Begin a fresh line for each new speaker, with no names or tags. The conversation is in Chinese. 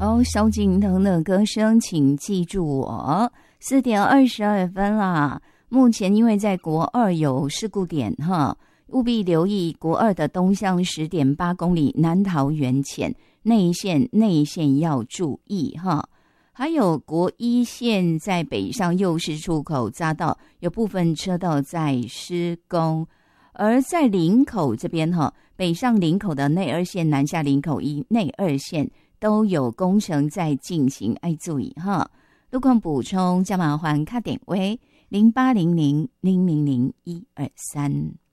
哦，萧敬腾的歌声，请记住我。4点22分啦。目前因为在国2有事故点哈，务必留意国2的东向10.8公里南桃园前内线要注意哈。还有国1线在北上右市出口匝道有部分车道在施工，而在林口这边哈，北上林口的内2线、南下林口1内2线都有工程在进行，爱注意哈。路况补充，加麻烦卡点位0800000123。